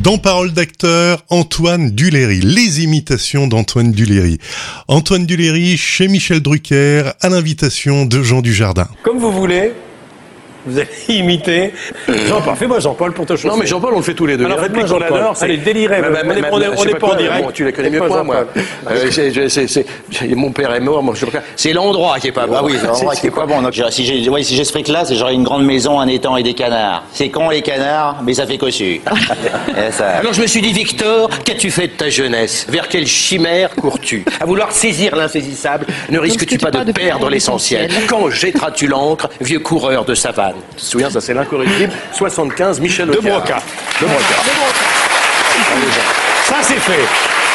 Dans Parole d'acteur, Antoine Duléry, les imitations d'Antoine Duléry. Antoine Duléry chez Michel Drucker, à l'invitation de Jean Dujardin. Comme vous voulez, vous allez imiter Jean-Paul. Fais-moi Jean-Paul pour te chauffer. Non, mais Jean-Paul, on le fait tous les deux. Alors faites-moi Jean-Paul. Allez, délirez. On n'est pas en direct. Bon, tu les connais mieux que moi. Mon père est mort, moi je sais pas. C'est l'endroit qui est pas bon. Ah oui, c'est l'endroit qui est pas bon. Donc, si j'ai ce fric-là, c'est j'aurais une grande maison, un étang et des canards. C'est con les canards, mais ça fait cossu. Alors je me suis dit, Victor, qu'as-tu fait de ta jeunesse? Vers quelle chimère cours-tu? À vouloir saisir l'insaisissable, ne risques-tu pas de perdre l'essentiel? Quand jetteras-tu l'encre, vieux coureur de savane? Tu te souviens, ça c'est l'incorrigible. 75, Michel De Broca. Ça c'est fait.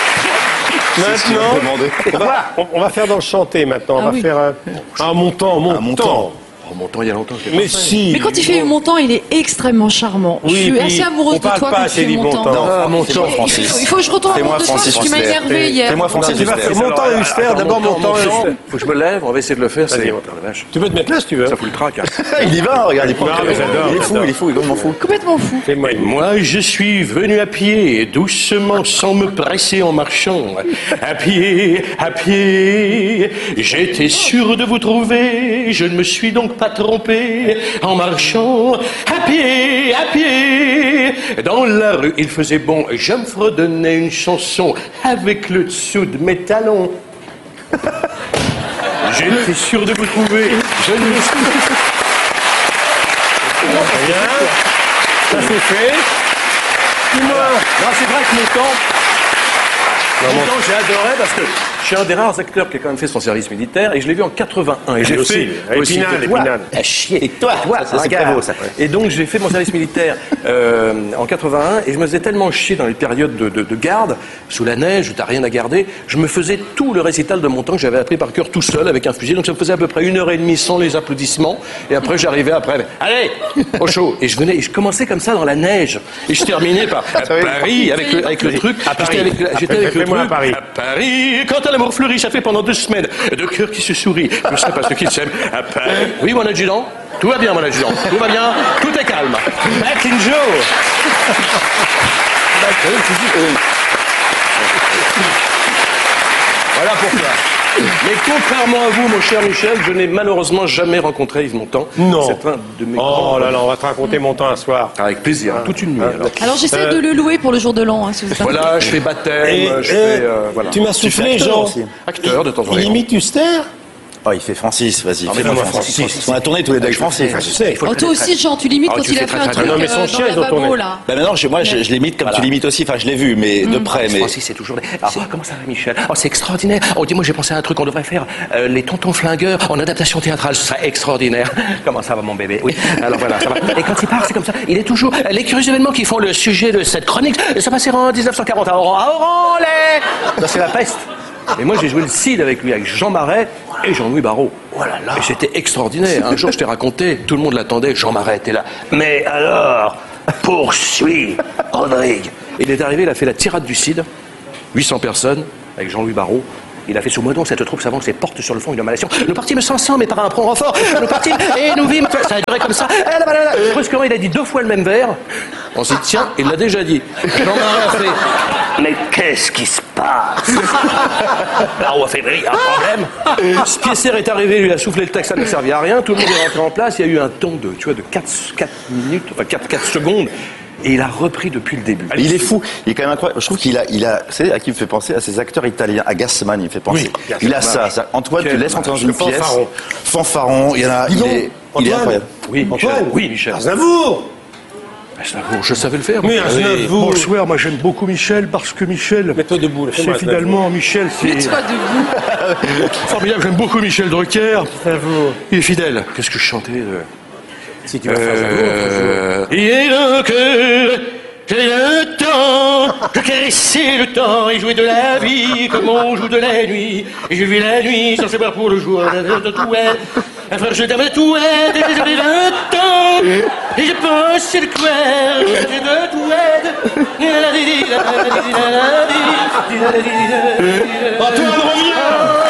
Maintenant, on va faire dans le chanté maintenant. On va faire un montant. Oh, mon temps, il y a longtemps. Mais si. Mais quand il fait Montant, il est extrêmement charmant. Oui, je suis assez amoureuse de toi quand tu fais Montant. Fais-moi Francis. Il faut que je retourne à Fais-moi Montant Francis parce que tu m'as énervé hier. Fais-moi Francis. Tu vas faire Montant et Huster. D'abord Montant et Huster. Faut que je me lève, on va essayer de le faire. Vas-y. Tu peux te mettre là si tu veux. Ça fout le trac. Il y va, regarde, il est fou, il est complètement fou. Complètement fou. Moi, je suis venu à pied, doucement, sans me presser en marchant. À pied, j'étais sûr de vous trouver, je ne me suis donc pas trompé en marchant. À pied, dans la rue, il faisait bon, je me fredonnais une chanson avec le dessous de mes talons. J'étais sûr de vous trouver, je ne me suis... Bien. Ça c'est fait. Dis-moi. Non, c'est vrai que Montant, j'ai adoré parce que je suis un des rares acteurs qui a quand même fait son service militaire et je l'ai vu en 81. Et j'ai fait Épinal. à chier. Et toi, ça c'est regarde. très beau ça. Et donc j'ai fait mon service militaire en 81 et je me faisais tellement chier dans les périodes de garde, sous la neige où t'as rien à garder, je me faisais tout le récital de Montant que j'avais appris par cœur tout seul avec un fusil. Donc ça me faisait à peu près 1h30 sans les applaudissements. Et après j'arrivais allez, au chaud. Et je commençais comme ça dans la neige. Et je terminais par à Paris avec le truc. J'étais avec le truc. À Paris. À Paris, quand l'amour fleurit, ça fait pendant 2 semaines. 2 cœurs qui se sourient. Je sais pas ce qu'ils s'aiment. À Paris. Oui, mon adjudant. Tout va bien, mon adjudant. Tout va bien. Tout est calme. Back in Joe. Voilà pourquoi. Mais contrairement à vous, mon cher Michel, je n'ai malheureusement jamais rencontré Yves Montand. Non. C'est un de mes Oh là là, on va te raconter Montant un soir. Avec plaisir, toute une nuit alors. Alors j'essaie de le louer pour le jour de l'an, si vous êtes Voilà, je fais baptême, je fais... voilà. Tu m'as soufflé, Jean. Acteur de temps en temps. Il imite Huster. Oh, il fait Francis, vas-y. mais non, Francis. On a tourné tous les deux avec Francis. Je sais. Oh, toi aussi, Jean, tu limites quand tu il a fais fait très, un très truc bien. Non, mais son chien, dans ils ont le lavabo, tourné. là. Bah maintenant, moi, je l'imite comme tu l'imites aussi. Enfin, je l'ai vu, mais de près. Mais Francis, c'est toujours des... comment ça va, Michel? Oh, c'est extraordinaire. Oh, dis-moi, j'ai pensé à un truc, on devrait faire les tontons flingueurs en adaptation théâtrale. Ce serait extraordinaire. Comment ça va, mon bébé? Oui. Alors voilà, ça va. Et quand il part, c'est comme ça. Il est toujours... Les curieux événements qui font le sujet de cette chronique, ça passera en 1940 à Oran. À Oran, ça, c'est la peste. Et moi, j'ai joué le Cid avec lui, avec Jean Marais et Jean-Louis Barrault. Oh là là. Et c'était extraordinaire. Un jour, je t'ai raconté, tout le monde l'attendait, Jean Marais était là. Mais alors, poursuis, Rodrigue. Il est arrivé, il a fait la tirade du Cid, 800 personnes, avec Jean-Louis Barrault. Il a fait sous Meudon, cette troupe savante, ses portes sur le fond, une malédiction. Nous partîmes 500, mais par un prompt renfort. Nous partîmes et nous vîmes. Ça a duré comme ça. Brusquement, il a dit 2 fois le même vers. On s'est dit, tiens, il l'a déjà dit. Jean-Marais a fait, mais qu'est-ce qui se passe? Barrault a fait, il y a un problème. Spiesser est arrivé, lui a soufflé le texte, ça ne servait à rien. Tout le monde est rentré en place. Il y a eu un temps de 4 minutes, enfin 4 secondes. Et il a repris depuis le début. il est fou, il est quand même incroyable. Je trouve qu'il a, vous savez à qui il me fait penser? À ces acteurs italiens, à Gassman, il me fait penser. Oui, il a ça. Antoine, tu laisses entrer dans une pièce. Fanfaron, il y en a, il est incroyable. Oui, Michel. Antoine. Oui, Michel. Aznavour. Aznavour, je savais le faire. Mais Aznavour. Bonsoir, moi j'aime beaucoup Michel parce que Michel. Mets-toi debout. C'est finalement Michel, c'est. Mets-toi debout. Formidable, j'aime beaucoup Michel Drucker. Aznavour. Il est fidèle. Qu'est-ce que je chantais Si tu vas faire Aznavour. Il est le cœur. J'ai le temps, je caressais le temps et jouais de la vie comme on joue de la nuit. Et je vis la nuit sans savoir pour le jour de tout elle. Un frère, je t'aime de tout elle, et j'ai le temps. Et je pense le coin, j'ai de tout elle. Antoine, reviens!